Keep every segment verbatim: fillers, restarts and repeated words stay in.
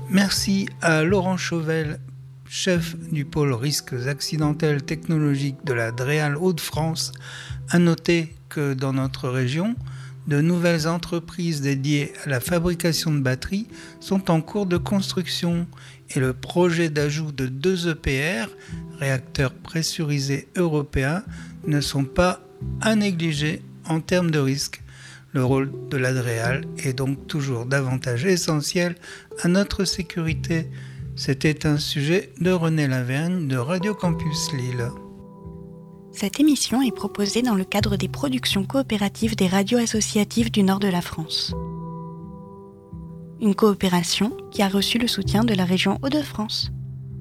Merci à Laurent Chauvel, chef du pôle risques accidentels technologiques de la DREAL Hauts-de-France. À noter que dans notre région, de nouvelles entreprises dédiées à la fabrication de batteries sont en cours de construction et le projet d'ajout de deux E P R, réacteurs pressurisés européens, ne sont pas à négliger en termes de risque. Le rôle de la DREAL est donc toujours davantage essentiel à notre sécurité. C'était un sujet de René Lavergne de Radio Campus Lille. Cette émission est proposée dans le cadre des productions coopératives des radios associatives du nord de la France. Une coopération qui a reçu le soutien de la région Hauts-de-France.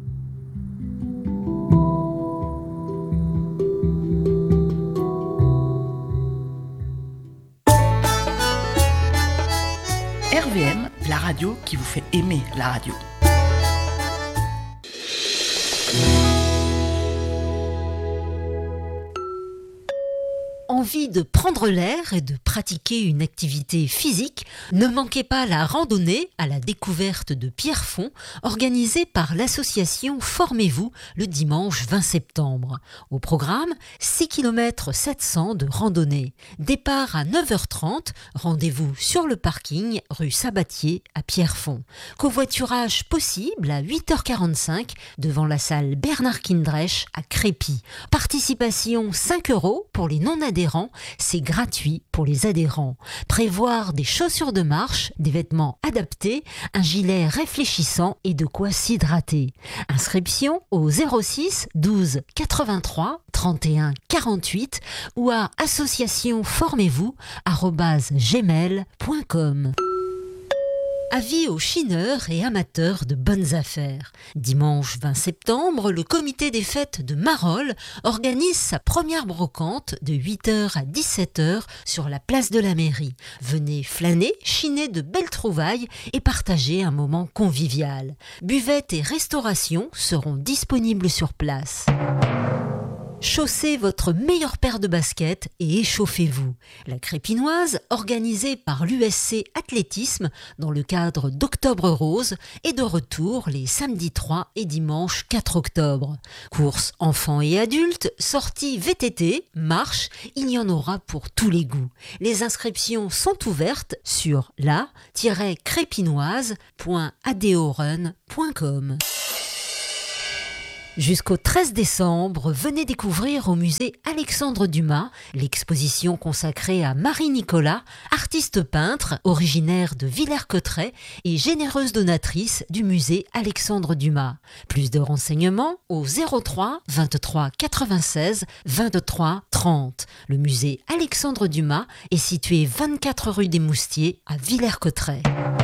R V M, la radio qui vous fait aimer la radio. Envie de prendre l'air et de pratiquer une activité physique, ne manquez pas la randonnée à la découverte de Pierrefonds, organisée par l'association Formez-vous le dimanche vingt septembre. Au programme, six kilomètres sept cents de randonnée. Départ à neuf heures trente, rendez-vous sur le parking rue Sabatier à Pierrefonds. Covoiturage possible à huit heures quarante-cinq devant la salle Bernard Kindrech à Crépy. Participation cinq euros pour les non-adhérents. C'est gratuit pour les adhérents. Prévoir des chaussures de marche, des vêtements adaptés, un gilet réfléchissant et de quoi s'hydrater. Inscription au zéro six douze quatre-vingt-trois trente et un quarante-huit ou à association formez-vous arobase gmail point com. Avis aux chineurs et amateurs de bonnes affaires. Dimanche vingt septembre, le comité des fêtes de Marolles organise sa première brocante de huit heures à dix-sept heures sur la place de la mairie. Venez flâner, chiner de belles trouvailles et partager un moment convivial. Buvettes et restauration seront disponibles sur place. Chaussez votre meilleure paire de baskets et échauffez-vous. La Crépinoise, organisée par l'U S C Athlétisme dans le cadre d'Octobre Rose, est de retour les samedis trois et dimanche quatre octobre. Courses enfants et adultes, sorties V T T, marche, il y en aura pour tous les goûts. Les inscriptions sont ouvertes sur la tiret crépinoise point adeorun point com. Jusqu'au treize décembre, venez découvrir au musée Alexandre Dumas l'exposition consacrée à Marie Nicolas, artiste peintre originaire de Villers-Cotterêts et généreuse donatrice du musée Alexandre Dumas. Plus de renseignements au zéro trois vingt-trois quatre-vingt-seize vingt-trois trente. Le musée Alexandre Dumas est situé vingt-quatre rue des Moustiers à Villers-Cotterêts.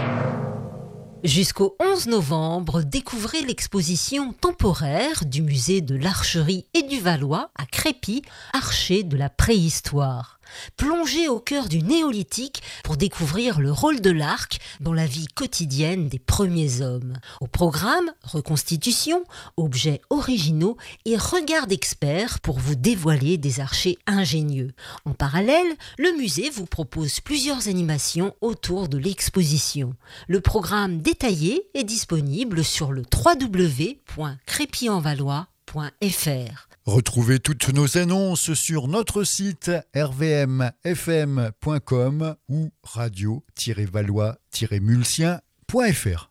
Jusqu'au onze novembre, découvrez l'exposition temporaire du musée de l'Archerie et du Valois à Crépy, archer de la préhistoire. Plongez au cœur du néolithique pour découvrir le rôle de l'arc dans la vie quotidienne des premiers hommes. Au programme, reconstitution, objets originaux et regard d'experts pour vous dévoiler des archers ingénieux. En parallèle, le musée vous propose plusieurs animations autour de l'exposition. Le programme détaillé est disponible sur le w w w point crépy en valois point f r. Retrouvez toutes nos annonces sur notre site r v m f m point com ou radio tiret valois tiret mulsien point f r.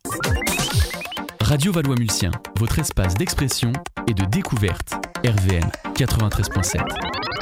Radio Valois-Mulsien, votre espace d'expression et de découverte. R V M quatre-vingt-treize virgule sept.